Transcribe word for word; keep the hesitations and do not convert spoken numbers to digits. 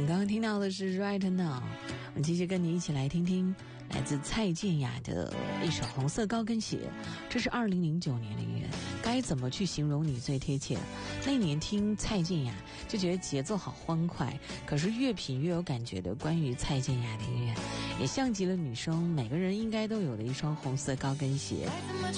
刚刚听到的是 Right Now， 我们继续跟你一起来听听来自蔡健雅的一首《红色高跟鞋》，这是二零零九年的音乐。该怎么去形容你最贴切？那年听蔡健雅就觉得节奏好欢快，可是越品越有感觉的关于蔡健雅的音乐，也像极了女生每个人应该都有的一双红色高跟鞋。